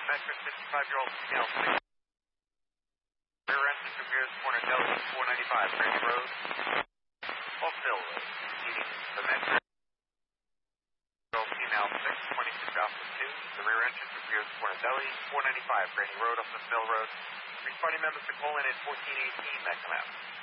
Metro 65-year-old female, 6. Rear engine repairs, corner Delhi, 495 Brandy Road, off Mill Road. Proceeding the Metro. Female 6, 26 Alpha 2. The rear engine repairs, corner Delhi, 495 Brandy Road, off Mill Road. Responding members to call in at 1418, that come out.